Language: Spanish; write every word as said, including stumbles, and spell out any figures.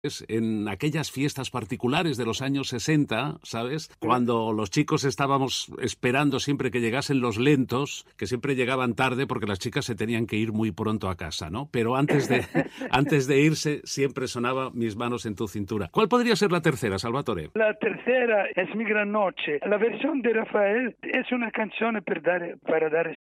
en aquellas fiestas particulares de los años sesenta, ¿sabes? Cuando los chicos estábamos esperando siempre que llegasen los lentos, que siempre llegaban tarde porque las chicas se tenían que ir muy pronto a casa, ¿no? Pero antes de, antes de irse siempre sonaba Mis manos en tu cintura. ¿Cuál podría ser la tercera, Salvatore? La tercera es Mi gran noche. La versión de Rafael es una canción para dar, para dar